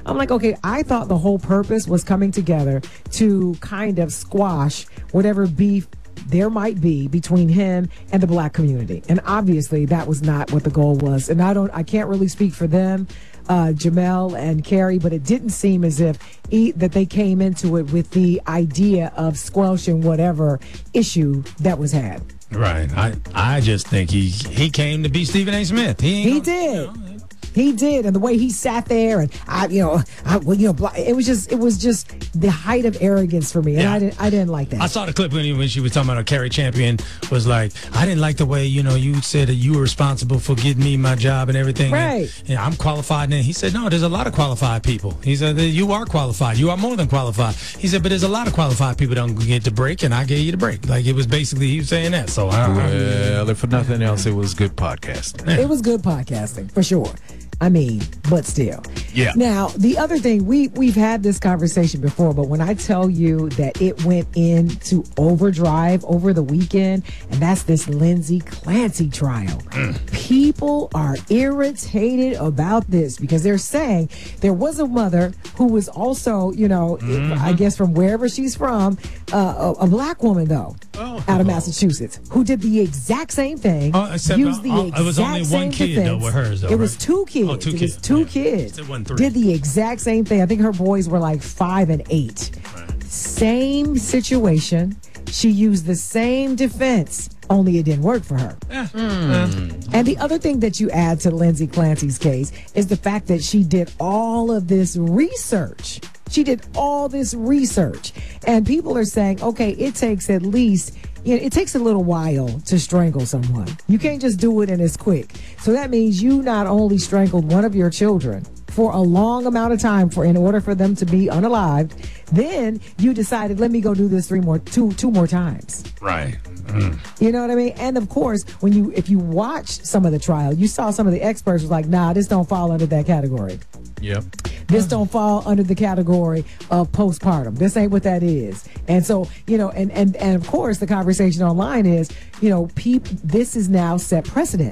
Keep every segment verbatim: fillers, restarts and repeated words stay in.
I'm like, okay, I thought the whole purpose was coming together to kind of squash whatever beef there might be between him and the black community. And obviously that was not what the goal was. And I don't, I can't really speak for them, uh, Jamel and Carrie, but it didn't seem as if he, that they came into it with the idea of squelching whatever issue that was had. Right. I, I just think he he came to be Stephen A. Smith. He, he did. You know, He did, and the way he sat there, and I, you know, I, well, you know, it was just, it was just the height of arrogance for me, and yeah. I didn't, I didn't like that. I saw the clip when, he, when she was talking about her. Carrie Champion was like, I didn't like the way, you know, you said that you were responsible for getting me my job and everything. Right. And, yeah, I'm qualified. And he said, no, there's a lot of qualified people. He said, you are qualified. You are more than qualified. He said, but there's a lot of qualified people that don't get the break, and I gave you the break. Like, it was basically, he was saying that. So, I, well, if for nothing else, it was good podcasting. Yeah. It was good podcasting, for sure. I mean, but still. Yeah. Now, the other thing, we, we've had this conversation before, but when I tell you that it went into overdrive over the weekend, and that's this Lindsay Clancy trial, mm. people are irritated about this because they're saying there was a mother who was also, you know, mm-hmm. I guess from wherever she's from, uh, a, a black woman, though, oh. out of Massachusetts, who did the exact same thing. Oh, except used the uh, exact it was only one kid, defense. though, with hers, though, It right? was two kids. Oh, two it kids. was two yeah. kids. It wasn't three. Did the exact same thing. I think her boys were like five and eight. Right. Same situation. She used the same defense, only it didn't work for her. Yeah. Mm. And the other thing that you add to Lindsay Clancy's case is the fact that she did all of this research. She did all this research. And people are saying, okay, it takes at least... You know, it takes a little while to strangle someone. You can't just do it and it's quick. So that means you not only strangled one of your children for a long amount of time for in order for them to be unalived, then you decided, let me go do this three more, two, two more times. Right. Mm. You know what I mean? And of course, when you if you watched some of the trial, you saw some of the experts was like, nah, this don't fall under that category. Yep. This don't fall under the category of postpartum. This ain't what that is. And so, you know, and, and, and of course, the conversation online is, you know, peop, this is now set precedent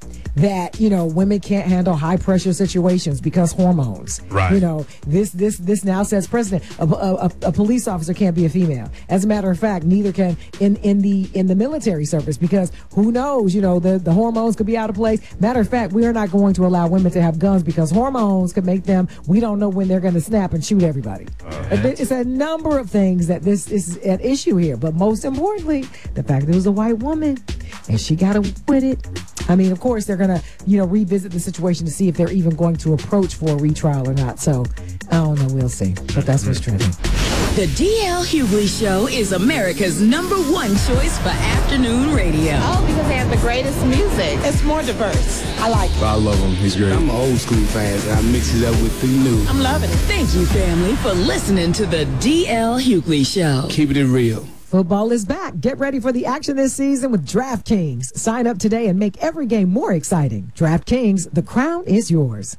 that, you know, women can't handle high pressure situations because hormones. Right. You know, this this this now sets precedent. A, a, a police officer can't be a female. As a matter of fact, neither can in, in the in the military service because who knows, you know, the, the hormones could be out of place. Matter of fact, we are not going to allow women to have guns because hormones could make them, we don't know when they're going to snap and shoot everybody. Uh-huh. It's a number of things that this is at issue here. But most importantly, the fact that it was a white woman and she got away with it. I mean, of course, they're going to, you know, revisit the situation to see if they're even going to approach for a retrial or not. So, I don't know. We'll see. But that's what's trending. The D L Hughley Show is America's number one choice for afternoon radio. Oh, because they have the greatest music. It's more diverse. I like it. I love him. He's great. I'm an old school fan, and I mix it up with the new. I'm loving it. Thank you, family, for listening to the D L Hughley Show. Keep it real. Football is back. Get ready for the action this season with DraftKings. Sign up today and make every game more exciting. DraftKings, the crown is yours.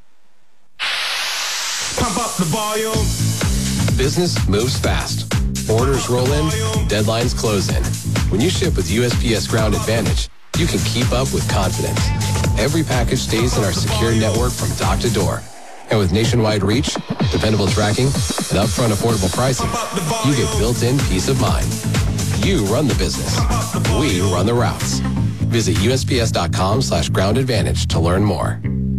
Pump up the volume. Business moves fast. Orders roll in, deadlines close in. When you ship with U S P S Ground Advantage, you can keep up with confidence. Every package stays in our secure network from dock to door. And with nationwide reach, dependable tracking, and upfront affordable pricing, you get built-in peace of mind. You run the business. We run the routes. Visit USPS.com slash ground advantage to learn more.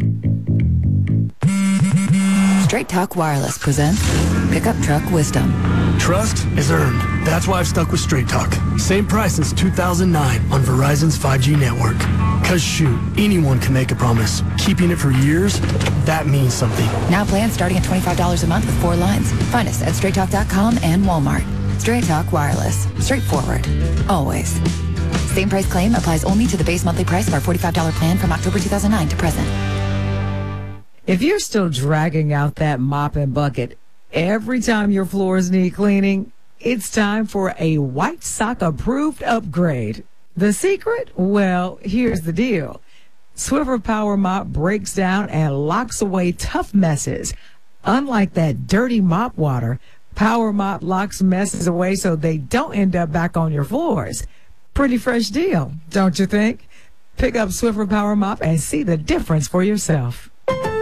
Straight Talk Wireless presents Pickup Truck Wisdom. Trust is earned. That's why I've stuck with Straight Talk. Same price since two thousand nine on Verizon's five G network. Cause shoot, anyone can make a promise. Keeping it for years, that means something. Now plans starting at twenty-five dollars a month with four lines. Find us at straight talk dot com and Walmart. Straight Talk Wireless. Straightforward. Always. Same price claim applies only to the base monthly price of our forty-five dollars plan from October two thousand nine to present. If you're still dragging out that mop and bucket every time your floors need cleaning, it's time for a White Sock approved upgrade. The secret? Well, here's the deal. Swiffer Power Mop breaks down and locks away tough messes. Unlike that dirty mop water, Power Mop locks messes away so they don't end up back on your floors. Pretty fresh deal, don't you think? Pick up Swiffer Power Mop and see the difference for yourself.